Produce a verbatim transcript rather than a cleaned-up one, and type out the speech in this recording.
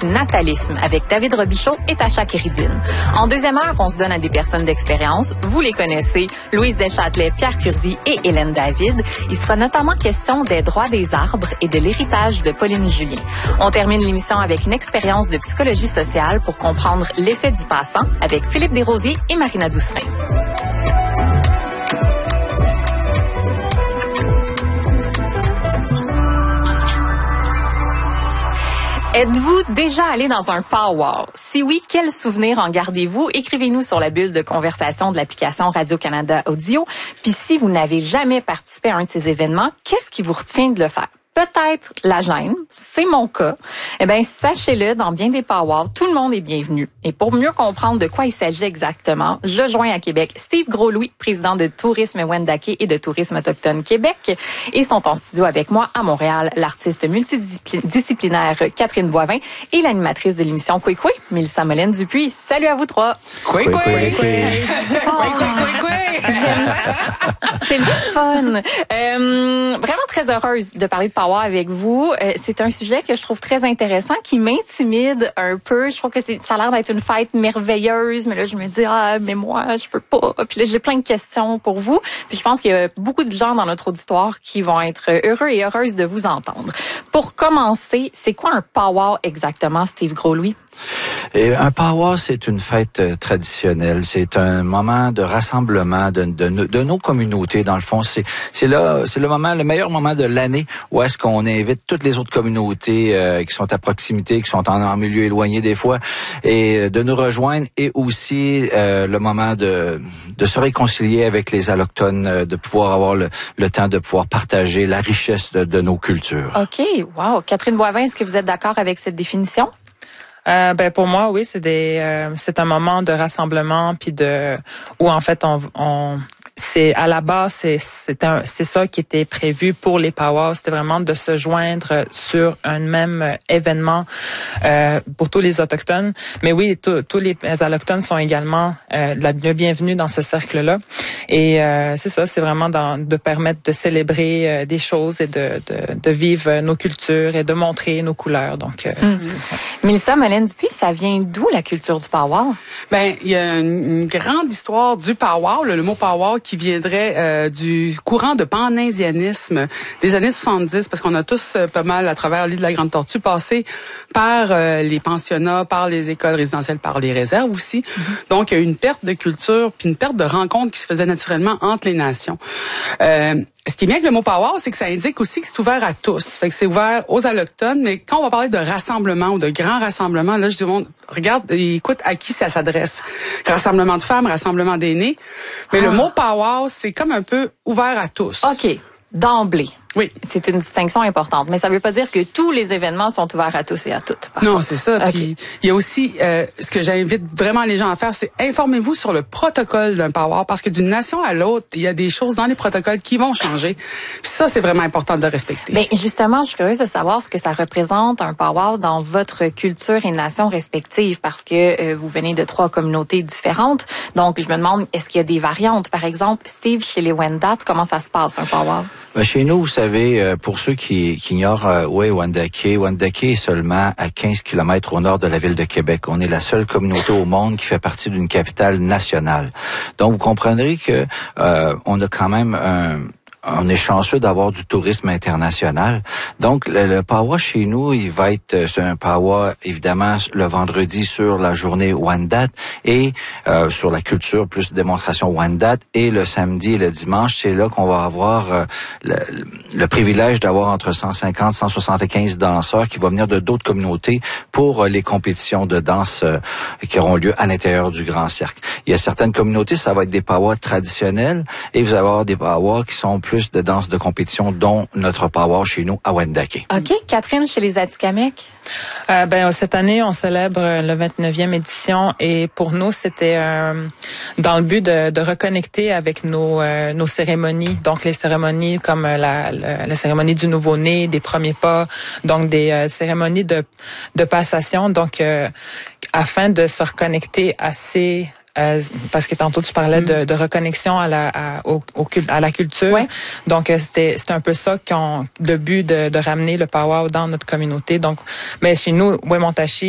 du natalisme avec David Robichaud et Tacha Kéridine. En deuxième heure, on se donne à des personnes d'expérience. Vous les connaissez, Louise Deschâtelet, Pierre Curzi et Hélène David. Il sera notamment question des droits des arbres et de l'héritage de Pauline Julien. On termine l'émission avec une expérience de psychologie sociale pour comprendre l'effet du passant avec Philippe Desrosiers et Marina Doucerin. Êtes-vous déjà allé dans un powwow? Si oui, quels souvenirs en gardez-vous? Écrivez-nous sur la bulle de conversation de l'application Radio-Canada Audio. Puis si vous n'avez jamais participé à un de ces événements, qu'est-ce qui vous retient de le faire? Peut-être la gêne, c'est mon cas. Eh bien, sachez-le, dans bien des powwows, tout le monde est bienvenu. Et pour mieux comprendre de quoi il s'agit exactement, je joins à Québec Steve Gros-Louis, président de Tourisme Wendake et de Tourisme Autochtone Québec. Et sont en studio avec moi à Montréal, l'artiste multidisciplinaire Catherine Boivin et l'animatrice de l'émission Coué Coué, Mélissa Molène-Dupuis. Salut à vous trois! Coué Coué! J'aime ça. C'est le fun. Euh, vraiment très heureuse de parler de powwow avec vous. Euh, c'est un sujet que je trouve très intéressant, qui m'intimide un peu. Je trouve que c'est, ça a l'air d'être une fête merveilleuse, mais là, je me dis, ah, mais moi, je peux pas. Puis là, j'ai plein de questions pour vous. Puis je pense qu'il y a beaucoup de gens dans notre auditoire qui vont être heureux et heureuses de vous entendre. Pour commencer, c'est quoi un powwow exactement, Steve Gros-Louis? Et un powwow, c'est une fête euh, traditionnelle. C'est un moment de rassemblement de, de, de nos communautés. Dans le fond, c'est c'est là, c'est le moment, le meilleur moment de l'année où est-ce qu'on invite toutes les autres communautés euh, qui sont à proximité, qui sont en, en milieu éloigné des fois, et de nous rejoindre. Et aussi euh, le moment de de se réconcilier avec les allochtones, de pouvoir avoir le, le temps de pouvoir partager la richesse de, de nos cultures. Ok, wow. Catherine Boivin, est-ce que vous êtes d'accord avec cette définition? Euh, ben pour moi, oui, c'est des, euh, c'est un moment de rassemblement puis de où en fait on, on c'est à la base c'est c'est un c'est ça qui était prévu pour les powwows, c'était vraiment de se joindre sur un même événement euh, pour tous les autochtones. Mais oui, tous les allochtones sont également euh, la bienvenue dans ce cercle-là. Et euh, c'est ça, c'est vraiment dans, de permettre de célébrer euh, des choses et de, de de vivre nos cultures et de montrer nos couleurs. Donc, euh, mmh. Mélissa Molène-Dupuis, ça vient d'où la culture du powwow? Ben, il y a une, une grande histoire du powwow, le, le mot powwow qui viendrait euh, du courant de pan-indianisme des années soixante-dix, parce qu'on a tous euh, pas mal, à travers l'île de la Grande Tortue, passé par euh, les pensionnats, par les écoles résidentielles, par les réserves aussi. Mm-hmm. Donc, il y a eu une perte de culture, puis une perte de rencontres qui se faisait naturellement entre les nations. Euh, Ce qui est bien avec le mot powwow, c'est que ça indique aussi que c'est ouvert à tous. Fait que c'est ouvert aux allochtones, mais quand on va parler de rassemblement ou de grand rassemblement, là, je dis, bon, regarde, écoute à qui ça s'adresse. Rassemblement de femmes, rassemblement d'aînés. Mais ah. le mot powwow, c'est comme un peu ouvert à tous. OK. D'emblée. Oui. C'est une distinction importante. Mais ça veut pas dire que tous les événements sont ouverts à tous et à toutes. Non, c'est ça. Okay. Puis il y a aussi, euh, ce que j'invite vraiment les gens à faire, c'est informez-vous sur le protocole d'un powwow, parce que d'une nation à l'autre, il y a des choses dans les protocoles qui vont changer. Puis ça, c'est vraiment important de le respecter. Bien, justement, je suis curieuse de savoir ce que ça représente, un powwow, dans votre culture et nation respective, parce que euh, vous venez de trois communautés différentes. Donc, je me demande, est-ce qu'il y a des variantes? Par exemple, Steve, chez les Wendat, comment ça se passe, un powwow? Ben, chez nous, vous savez, pour ceux qui, qui ignorent euh, où est Wendake, Wendake est seulement à quinze kilomètres au nord de la ville de Québec. On est la seule communauté au monde qui fait partie d'une capitale nationale. Donc, vous comprendrez que euh, on a quand même un... On est chanceux d'avoir du tourisme international. Donc, le, le powwow chez nous, il va être, c'est un powwow, évidemment, le vendredi sur la journée Wendat et euh, sur la culture, plus démonstration Wendat. Et le samedi et le dimanche, c'est là qu'on va avoir euh, le, le privilège d'avoir entre cent cinquante et cent soixante-quinze danseurs qui vont venir de d'autres communautés pour euh, les compétitions de danse euh, qui auront lieu à l'intérieur du Grand Cercle. Il y a certaines communautés, ça va être des powwows traditionnels et vous allez avoir des powwows qui sont plus plus de danse de compétition, dont notre powwow chez nous à Wendake. OK. Catherine, chez les Atikamekw? Euh, ben, cette année, on célèbre le vingt-neuvième édition et pour nous, c'était euh, dans le but de, de reconnecter avec nos, euh, nos cérémonies. Donc, les cérémonies comme la, la, la cérémonie du nouveau-né, des premiers pas, donc des euh, cérémonies de, de passation. Donc, euh, afin de se reconnecter à ces Euh, parce que tantôt tu parlais de, de reconnexion à la à, au, au, à la culture. Ouais. Donc euh, c'était c'était un peu ça qu'on le but de, de ramener le powwow dans notre communauté. Donc mais chez nous, Wemontachi